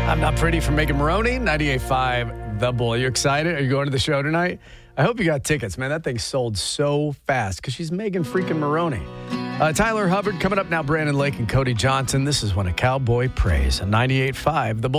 I'm Not Pretty from Megan Maroney, 98.5 The Bull. You excited? Are you going to the show tonight? I hope you got tickets, man. That thing sold so fast because she's Megan freaking Maroney. Tyler Hubbard coming up now, Brandon Lake and Cody Johnson. This is When a Cowboy Prays, 98.5 The Bull.